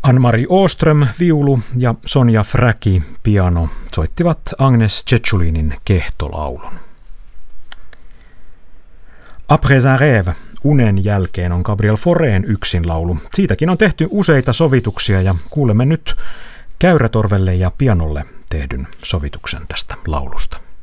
Ann-Mari Åström viulu ja Sonja Fräki piano soittivat Agnes Tchetchulinin kehtolaulun. Après un rêve, unen jälkeen on Gabriel Faurén yksinlaulu. Siitäkin on tehty useita sovituksia ja kuulemme nyt käyrätorvelle ja pianolle tehdyn sovituksen tästä laulusta.